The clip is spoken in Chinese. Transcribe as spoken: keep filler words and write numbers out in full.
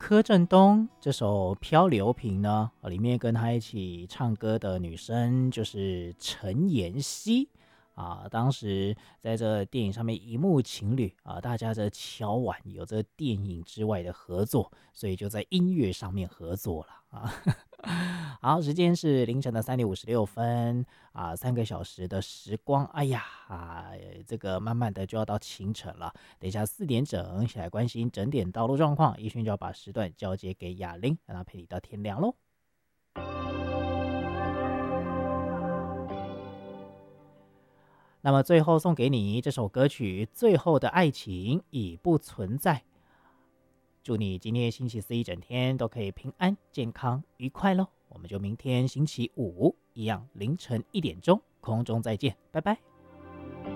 柯震东这首《漂流瓶》呢，呃里面跟他一起唱歌的女生就是陈妍希啊。当时在这电影上面一幕情侣啊，大家这敲碗有这电影之外的合作，所以就在音乐上面合作了啊。好，时间是凌晨的三点五十六分啊，三个小时的时光，哎呀啊，这个慢慢的就要到清晨了。等一下四点整，一起来关心整点道路状况。一迅就要把时段交接给雅玲，让她陪你到天亮喽。那么最后送给你这首歌曲《最后的爱情已不存在》，祝你今天星期四一整天都可以平安、健康、愉快喽。我们就明天星期五一样凌晨一点钟空中再见，拜拜。